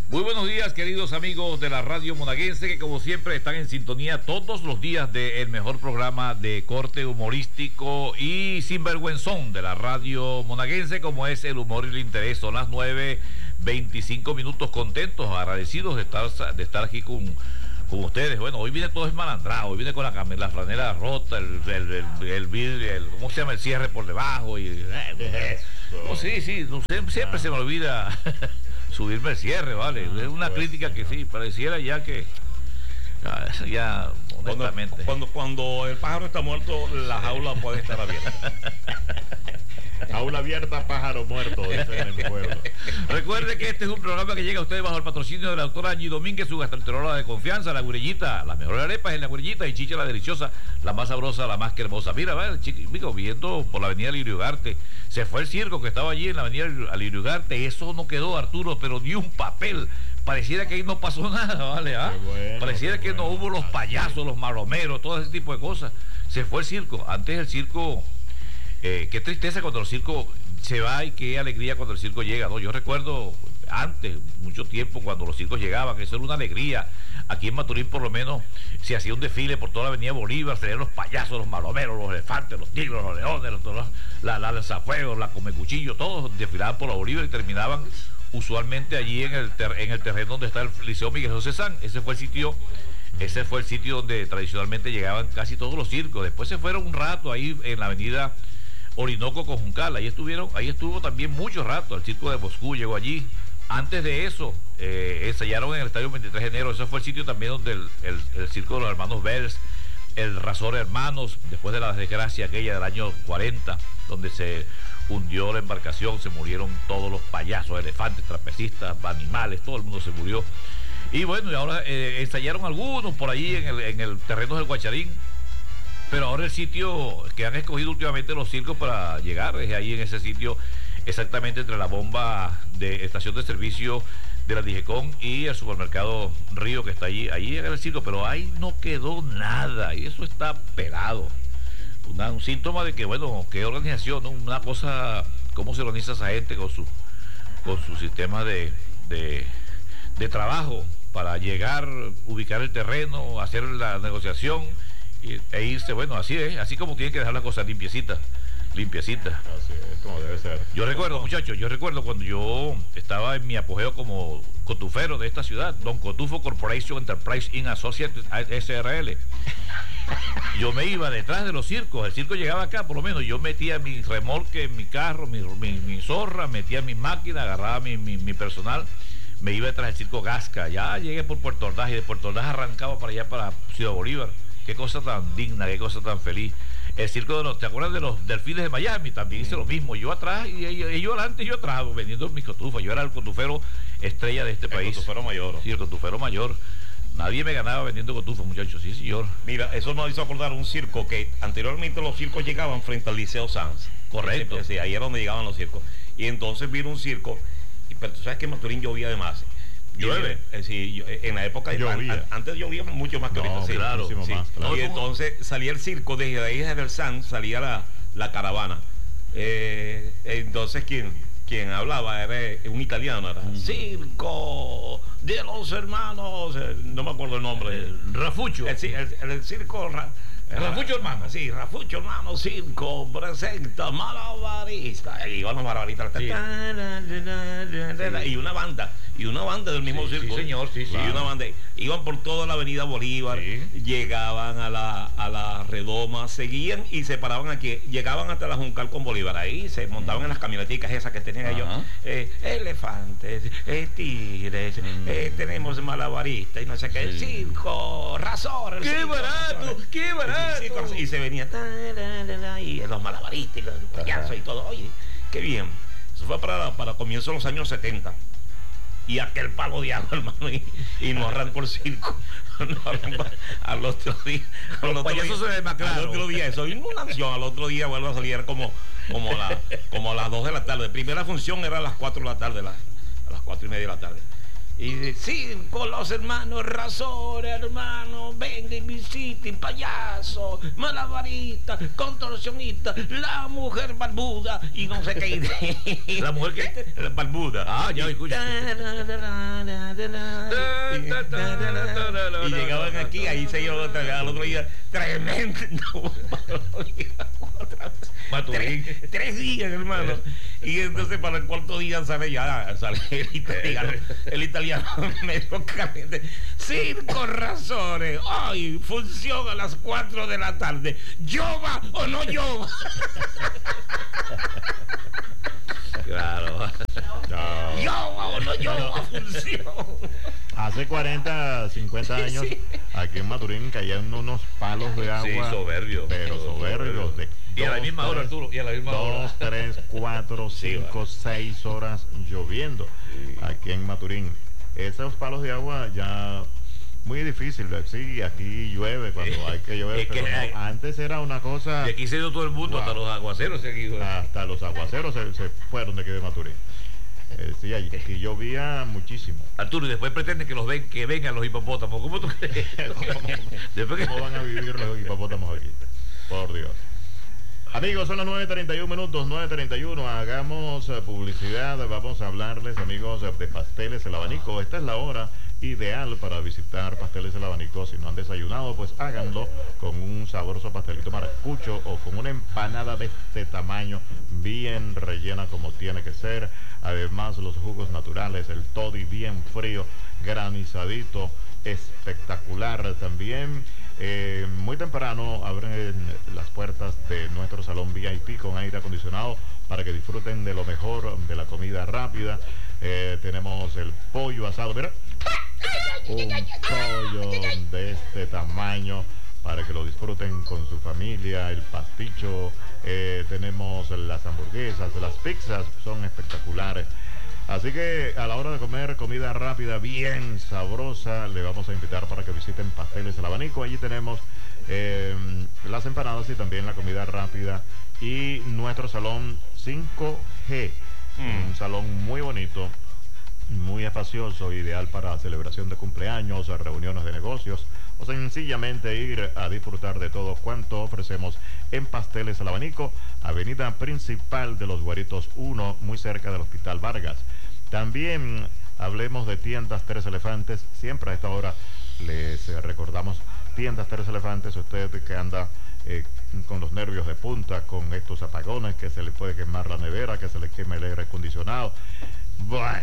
Muy buenos días, queridos amigos de la radio monaguense, que como siempre están en sintonía todos los días del mejor programa de corte humorístico y sinvergüenzón de la radio monaguense, como es el humor y el interés. Son las 9:25, contentos, agradecidos de estar aquí con ustedes. Bueno, hoy viene todo esmalandrado, hoy viene con la franela rota, el vidrio, ¿cómo se llama? El cierre por debajo. Sí, no, siempre se me olvida subirme el cierre, ¿vale? Es una crítica que sí, pareciera ya que ya honestamente. Cuando el pájaro está muerto, la jaula puede estar abierta. Jaula abierta, pájaro muerto, dicen en mi pueblo. Recuerde que este es un programa que llega a ustedes bajo el patrocinio de la doctora Angie Domínguez, su gastroenteróloga de confianza, La Gurellita, las mejores arepas en La Gurellita y chicha la deliciosa, la más sabrosa, la más que hermosa. Mira, va, chico, viendo por la avenida Lirio Ugarte, se fue el circo que estaba allí en la avenida Lirio Ugarte, eso no quedó, Arturo, pero ni un papel. Pareciera que ahí no pasó nada, ¿vale? Bueno, pareciera que no hubo los payasos, los maromeros, todo ese tipo de cosas. Se fue el circo. Antes el circo, qué tristeza cuando el circo se va y qué alegría cuando el circo llega, ¿no? Yo recuerdo antes, mucho tiempo, cuando los circos llegaban, eso era una alegría. Aquí en Maturín, por lo menos, se hacía un desfile por toda la avenida Bolívar, salían los payasos, los maromeros, los elefantes, los tigres, los leones, la lanzafuegos, la comecuchillo, todos desfilaban por la Bolívar y terminaban usualmente allí en el terreno donde está el Liceo Miguel José San. Ese fue el sitio donde tradicionalmente llegaban casi todos los circos. Después se fueron un rato ahí en la avenida Orinoco con Juncal, ahí estuvo también mucho rato. El circo de Moscú llegó allí. Antes de eso, ensayaron en el estadio 23 de enero. Ese fue el sitio también donde el circo de los hermanos Bells, el Razor Hermanos, después de la desgracia aquella del año 40, donde se hundió la embarcación, se murieron todos los payasos, elefantes, trapecistas, animales, todo el mundo se murió. Y bueno, y ahora ensayaron algunos por allí en el terreno del Guacharín. Pero ahora el sitio que han escogido últimamente los circos para llegar es ahí en ese sitio, exactamente entre la bomba de estación de servicio de la Digecom y el supermercado Río que está ahí en el circo, pero ahí no quedó nada y eso está pelado. Un síntoma de que, bueno, qué organización, ¿no? Una cosa, cómo se organiza esa gente con su sistema de trabajo para llegar, ubicar el terreno, hacer la negociación e irse. Bueno, así es, así como tienen que dejar las cosas limpiecitas. Así es, como debe ser. Yo recuerdo, muchachos, cuando yo estaba en mi apogeo como cotufero de esta ciudad, Don Cotufo Corporation Enterprise In Associates SRL. Yo me iba detrás de los circos, el circo llegaba acá, por lo menos yo metía mi remolque en mi carro, mi zorra, metía mi máquina, agarraba mi personal, me iba detrás del circo Gasca. Ya llegué por Puerto Ordaz y de Puerto Ordaz arrancaba para allá, para Ciudad Bolívar. Qué cosa tan digna, qué cosa tan feliz. El circo ¿te acuerdas de los delfines de Miami? También hice lo mismo, yo atrás y yo adelante y yo atrás, vendiendo mis cotufas. Yo era el cotufero estrella de este país. El cotufero mayor. Sí, el cotufero mayor. Nadie me ganaba vendiendo cotufas, muchachos, sí, señor. Mira, eso me hizo acordar un circo que anteriormente los circos llegaban frente al Liceo Sanz. Correcto. Sí, ahí era donde llegaban los circos. Y entonces vino un circo, pero tú sabes que en Maturín llovía además. ¿Llueve? Sí, en la época antes llovía mucho más que ahorita. Sí, claro, sí. Más, claro. Y entonces salía el circo, desde ahí desde el San salía la caravana. Entonces quien hablaba era un italiano, era Circo de los Hermanos, no me acuerdo el nombre. Rafucho. El circo Rafucho Hermano. Sí, Rafucho Hermano Circo presenta Malabarista. Y iban los malabaristas. Sí. Y una banda del mismo circo. Sí, señor, sí. Y una banda. Iban por toda la avenida Bolívar, llegaban a la Redoma, seguían y se paraban aquí. Llegaban hasta la Juncal con Bolívar. Ahí se montaban en las camioneticas esas que tenían ellos. Elefantes, tigres, tenemos malabaristas y no sé qué. Circo, Razor. ¡Qué barato! ¡Qué barato! Y se venía y los malabaristas y los payasos y todo. Oye, qué bien. Eso fue para comienzos de los años 70. Y aquel palo de agua, hermano, y no arrancó el circo. Al otro día. Los payasos se demacraron. Al otro día, eso es una acción. Al otro día vuelve a salir como a las 2 de la tarde. Primera función era a las 4 de la tarde, a las 4:30 de la tarde. Y dice, sí, con los hermanos Razor, hermano, venga y visite, payaso, malabarista, contorsionista, la mujer barbuda, y no sé qué. La mujer que la barbuda. Ah, ya escucha. Y llegaban aquí, ahí se iban al otro día, tremendo. Maturín. Tres días, hermano. Y entonces para el cuarto día sale el italiano medio caliente. Cinco razones. Ay, función a las 4 de la tarde. ¿Llova o no llova? Claro. No. ¿Llova o no llova? Función. Hace 40, 50 años, Sí. aquí en Maturín caían unos palos de agua. Sí, soberbio. Pero soberbios. Y a la misma hora, Arturo. Y a la misma hora. 2, 3, 4, Sí, 5, 6 horas lloviendo aquí en Maturín. Esos palos de agua ya muy difícil. Sí, aquí llueve cuando hay que llover. Es que pero no, hay- antes era una cosa. Y aquí se dio todo el mundo, Wow. hasta los aguaceros se han ido. Hasta los aguaceros se fueron de aquí de Maturín. Sí, aquí llovía muchísimo. Arturo, y después pretenden que vengan los hipopótamos. ¿Cómo tú crees? Después que... ¿Cómo van a vivir los hipopótamos aquí? Por Dios. Amigos, son las 9:31 minutos, 9:31. Hagamos publicidad. Vamos a hablarles, amigos, de Pasteles El Abanico. Esta es la hora ideal para visitar Pasteles El Abanico. Si no han desayunado, pues háganlo con un sabroso pastelito maracucho o con una empanada de este tamaño, bien rellena como tiene que ser. Además, los jugos naturales, el toddy bien frío, granizadito, espectacular también. Muy temprano abren las puertas de nuestro salón VIP con aire acondicionado para que disfruten de lo mejor de la comida rápida. Tenemos el pollo asado, mira, un pollo de este tamaño para que lo disfruten con su familia, el pasticho, tenemos las hamburguesas, las pizzas son espectaculares. Así que a la hora de comer comida rápida, bien sabrosa, le vamos a invitar para que visiten Pasteles El Abanico. Allí tenemos las empanadas y también la comida rápida y nuestro salón 5G, un salón muy bonito, muy espacioso, ideal para celebración de cumpleaños, reuniones de negocios o sencillamente ir a disfrutar de todo cuanto ofrecemos en Pasteles El Abanico, avenida principal de Los Guaritos 1, muy cerca del Hospital Vargas. También hablemos de Tiendas Tres Elefantes. Siempre a esta hora les recordamos Tiendas Tres Elefantes. Usted que anda con los nervios de punta, con estos apagones, que se le puede quemar la nevera, que se le queme el aire acondicionado. Bueno,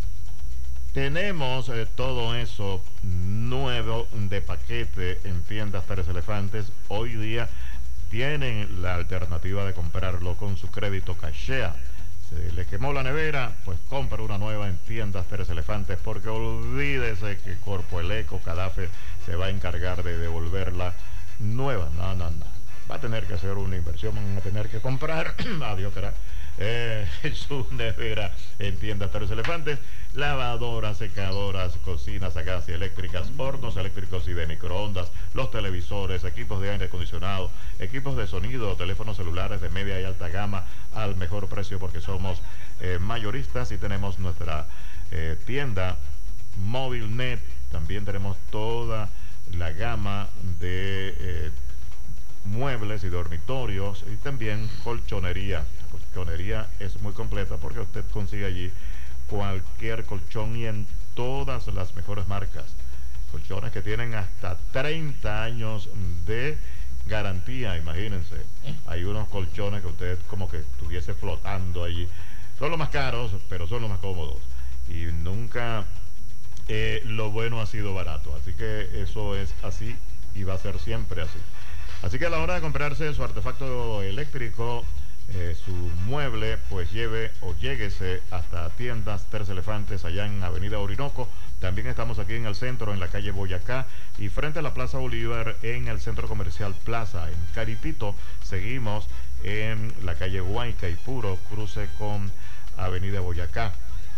tenemos todo eso nuevo de paquete en Tiendas Tres Elefantes. Hoy día tienen la alternativa de comprarlo con su crédito Cachea. Se le quemó la nevera, pues compra una nueva en Tiendas Tres Elefantes, porque olvídese que Corpo Eleco Cadafe se va a encargar de devolverla nueva. No. Va a tener que hacer una inversión, van a tener que comprar, adiós cara, su nevera en Tiendas Tres Elefantes, lavadoras, secadoras, cocinas a gas y eléctricas, hornos eléctricos y de microondas, los televisores, equipos de aire acondicionado, equipos de sonido, teléfonos celulares de media y alta gama al mejor precio, porque somos mayoristas y tenemos nuestra tienda MobileNet. También tenemos toda la gama de muebles y dormitorios y también colchonería. La colchonería es muy completa porque usted consigue allí cualquier colchón y en todas las mejores marcas. Colchones que tienen hasta 30 años de garantía, imagínense. Hay unos colchones que usted como que estuviese flotando allí. Son los más caros, pero son los más cómodos. Y nunca lo bueno ha sido barato. Así que eso es así y va a ser siempre así. Así que a la hora de comprarse su artefacto eléctrico, su mueble, pues lleve o lléguese hasta Tiendas Tres Elefantes allá en Avenida Orinoco. También estamos aquí en el centro, en la calle Boyacá y frente a la Plaza Bolívar en el Centro Comercial Plaza. En Caripito seguimos en la calle Huayca y Puro, cruce con Avenida Boyacá.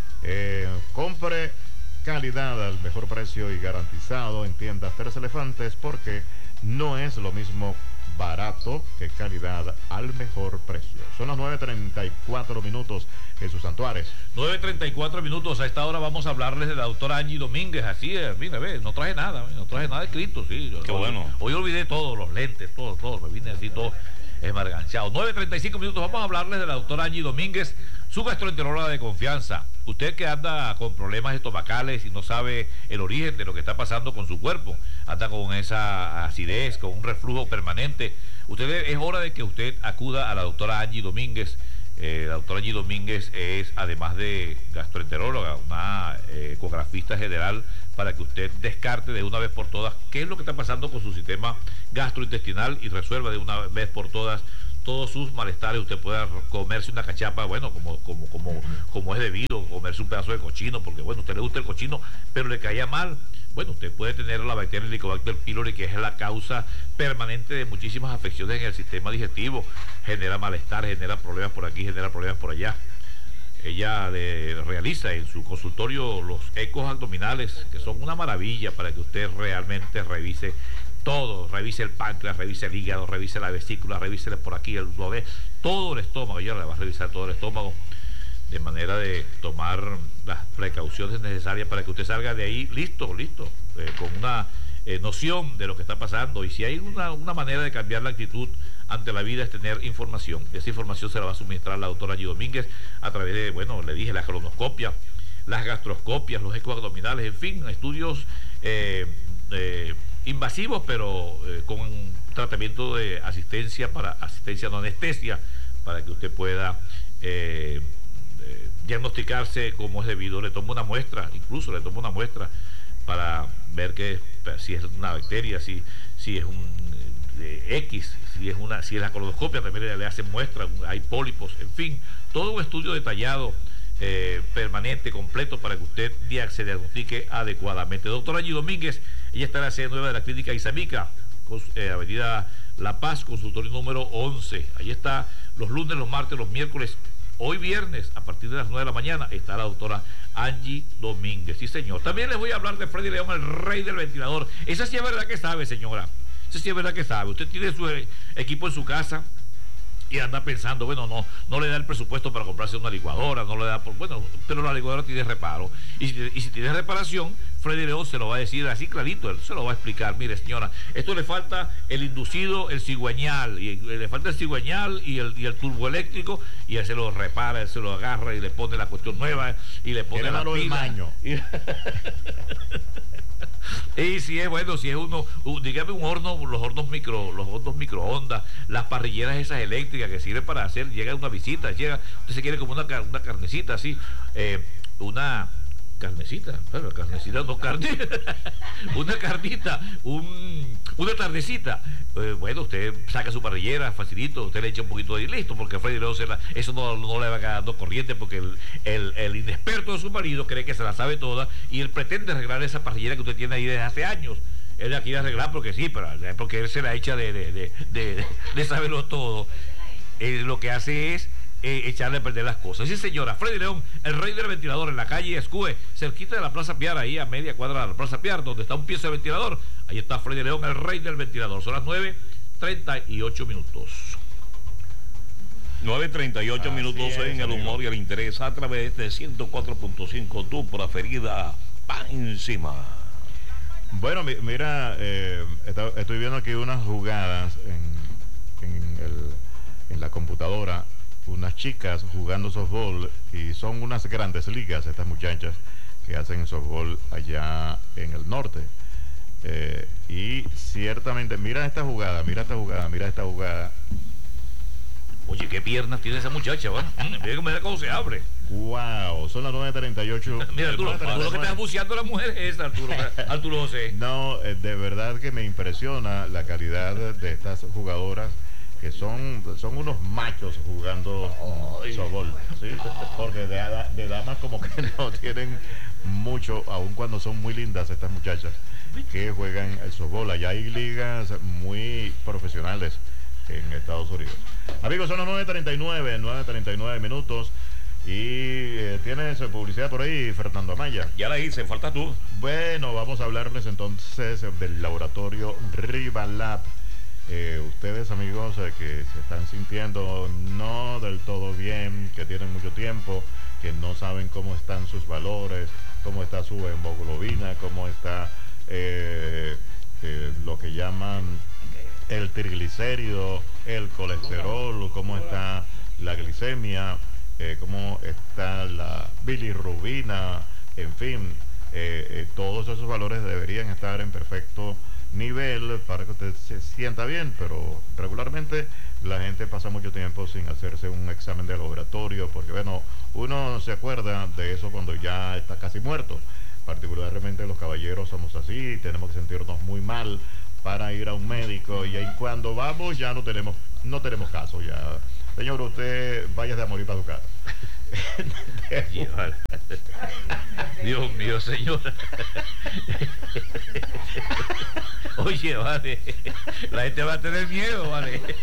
Compre calidad al mejor precio y garantizado en Tiendas Tres Elefantes, porque no es lo mismo barato que calidad al mejor precio. Son las 9:34 minutos. Jesús Santuares. 9:34 minutos. A esta hora vamos a hablarles de la doctora Angie Domínguez. Así es, mira, ve, no traje nada escrito, sí. Qué bueno. Hoy olvidé todo, los lentes, todo, me vine así todo esmarganchado. 9:35 minutos. Vamos a hablarles de la doctora Angie Domínguez, su gastroenteróloga de confianza. Usted que anda con problemas estomacales y no sabe el origen de lo que está pasando con su cuerpo, anda con esa acidez, con un reflujo permanente, es hora de que usted acuda a la doctora Angie Domínguez. La doctora Angie Domínguez es, además de gastroenteróloga, una ecografista general, para que usted descarte de una vez por todas qué es lo que está pasando con su sistema gastrointestinal y resuelva de una vez por todas todos sus malestares. Usted pueda comerse una cachapa, bueno, como es debido, comerse un pedazo de cochino, porque bueno, a usted le gusta el cochino, pero le caía mal. Bueno, usted puede tener la bacteria Helicobacter pylori, que es la causa permanente de muchísimas afecciones en el sistema digestivo. Genera malestar, genera problemas por aquí, genera problemas por allá. Ella realiza en su consultorio los ecos abdominales, que son una maravilla para que usted realmente revise todo, revise el páncreas, revise el hígado, revise la vesícula, revise por aquí el duodeno, todo el estómago. Ella le va a revisar todo el estómago, de manera de tomar las precauciones necesarias para que usted salga de ahí listo, con una noción de lo que está pasando. Y si hay una manera de cambiar la actitud ante la vida, es tener información. Esa información se la va a suministrar la doctora Angie Domínguez a través de, bueno, le dije, la colonoscopia, las gastroscopias, los ecos abdominales, en fin, estudios invasivos, pero con tratamiento de asistencia no anestesia, para que usted pueda diagnosticarse como es debido. Le tomo una muestra, incluso le tomo una muestra para ver si es una bacteria, si es un X, si es la colonoscopia, también le hacen muestra, hay pólipos, en fin, todo un estudio detallado, permanente, completo, para que usted se diagnostique adecuadamente. Doctora Angie Domínguez, ella está en la sede nueva de la clínica Isamica, avenida La Paz, consultorio número 11. Ahí está los lunes, los martes, los miércoles. Hoy viernes, a partir de las 9 de la mañana, está la doctora Angie Domínguez. Sí, señor. También les voy a hablar de Freddy León, el rey del ventilador. Esa sí es verdad que sabe, señora. Esa sí es verdad que sabe. Usted tiene su equipo en su casa y anda pensando, bueno, no le da el presupuesto para comprarse una licuadora, no le da, pero la licuadora tiene reparo. Y si tiene reparación, Freddy León se lo va a decir así clarito, él se lo va a explicar. Mire, señora, esto le falta el inducido, el cigüeñal, y le falta el cigüeñal y el turboeléctrico, y él se lo repara, él se lo agarra y le pone la cuestión nueva y le pone la pila. Y si es bueno, si es dígame un horno, los hornos microondas, las parrilleras esas eléctricas que sirven para hacer, llega una visita, usted se quiere como una carnecita así, una carnecita, claro, carnecita, no carne, una carnita, una tardecita. Bueno, usted saca su parrillera, facilito, usted le echa un poquito de listo, porque Freddy León eso no le va dando corriente, porque el inexperto de su marido cree que se la sabe toda y él pretende arreglar esa parrillera que usted tiene ahí desde hace años. Él la quiere arreglar porque sí, pero porque él se la echa de saberlo todo. Lo que hace es echarle a perder las cosas. Sí, señora, Freddy León, el rey del ventilador, en la calle Escue, cerquita de la Plaza Piar, ahí a media cuadra de la Plaza Piar, donde está un piso de ventilador. Ahí está Freddy León, el rey del ventilador. Son las 9:38 minutos. 9:38 minutos en el humor y el interés, a través de 104.5, tu preferida, pa' encima. Bueno, mira, estoy viendo aquí unas jugadas en la computadora, unas chicas jugando softball, y son unas grandes ligas estas muchachas que hacen softball allá en el norte. Y ciertamente, mira esta jugada. Oye, qué piernas tiene esa muchacha, ¿va? Mira cómo se abre. Wow, son las 9:38. Mira, Arturo, lo que estás buceando a la mujer es Arturo José. No, de verdad que me impresiona la calidad de estas jugadoras, que son unos machos jugando softball, ¿sí? Porque de damas como que no tienen mucho, aun cuando son muy lindas estas muchachas que juegan el softball. Allá hay ligas muy profesionales en Estados Unidos. Amigos, son las 9:39 minutos. Y tienes publicidad por ahí, Fernando Amaya. Ya la hice, falta tú. Bueno, vamos a hablarles entonces del laboratorio Rivalab. Ustedes, amigos, que se están sintiendo no del todo bien, que tienen mucho tiempo, que no saben cómo están sus valores, cómo está su hemoglobina, cómo está lo que llaman el triglicérido, el colesterol, cómo está la glicemia, cómo está la bilirrubina, en fin, todos esos valores deberían estar en perfecto nivel para que usted se sienta bien, pero regularmente la gente pasa mucho tiempo sin hacerse un examen de laboratorio, porque bueno, uno se acuerda de eso cuando ya está casi muerto. Particularmente los caballeros somos así, tenemos que sentirnos muy mal para ir a un médico, y ahí cuando vamos ya no tenemos caso ya. Señor, usted vaya a morir para su casa. Dios mío, señor. Oye, vale, la gente va a tener miedo, vale.